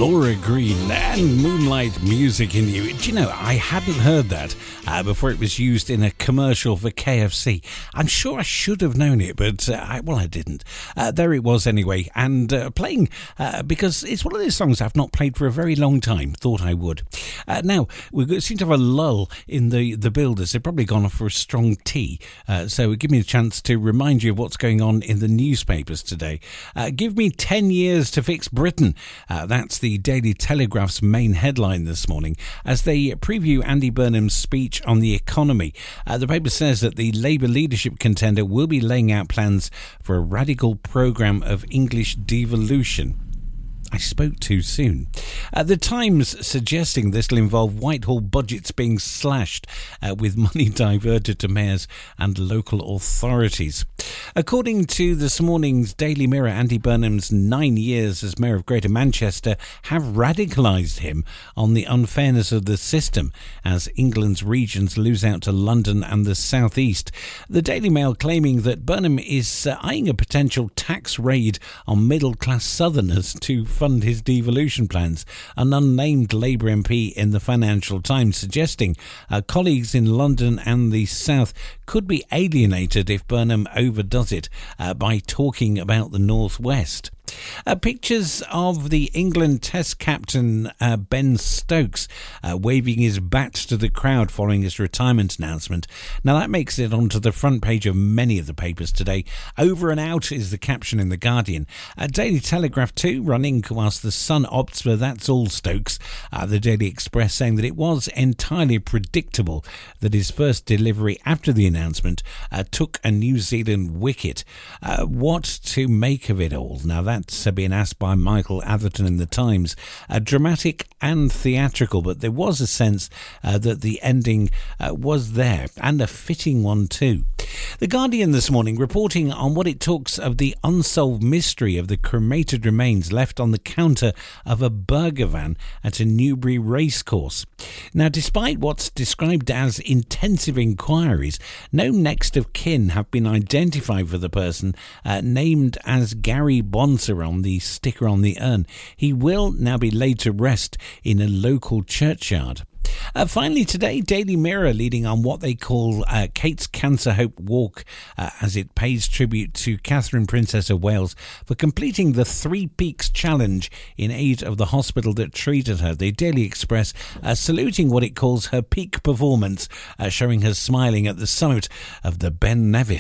Laura Green and Moonlight Music in You. Do you know, I hadn't heard that before it was used in a commercial for KFC. I'm sure I should have known it, but I didn't. There it was anyway, and playing because it's one of those songs I've not played for a very long time. Thought I would. Now, we seem to have a lull in the builders. They've probably gone off for a strong tea, so give me a chance to remind you of what's going on in the newspapers today. Give me 10 years to fix Britain. That's the Daily Telegraph's main headline this morning as they preview Andy Burnham's speech on the economy. The paper says that the Labour leadership contender will be laying out plans for a radical programme of English devolution. I spoke too soon. The Times suggesting this will involve Whitehall budgets being slashed with money diverted to mayors and local authorities. According to this morning's Daily Mirror, Andy Burnham's 9 years as Mayor of Greater Manchester have radicalised him on the unfairness of the system as England's regions lose out to London and the South East. The Daily Mail claiming that Burnham is eyeing a potential tax raid on middle-class southerners to fund his devolution plans. An unnamed Labour MP in the Financial Times suggesting colleagues in London and the South could be alienated if Burnham overdoes it by talking about the North West. Pictures of the England Test captain Ben Stokes waving his bat to the crowd following his retirement announcement. Now that makes it onto the front page of many of the papers today. Over and out is the caption in The Guardian. Daily Telegraph too, running whilst the Sun opts for That's All Stokes. The Daily Express saying that it was entirely predictable that his first delivery after the announcement took a New Zealand wicket. What to make of it all? Now that's being asked by Michael Atherton in The Times. Dramatic and theatrical, but there was a sense that the ending was there, and a fitting one too. The Guardian this morning reporting on what it talks of the unsolved mystery of the cremated remains left on the counter of a burger van at a Newbury racecourse. Now, despite what's described as intensive inquiries, no next of kin have been identified for the person named as Gary Bonser on the sticker on the urn. He will now be laid to rest in a local churchyard. Finally today, Daily Mirror leading on what they call Kate's Cancer Hope Walk as it pays tribute to Catherine, Princess of Wales, for completing the Three Peaks Challenge in aid of the hospital that treated her. The Daily Express saluting what it calls her peak performance, showing her smiling at the summit of the Ben Nevis.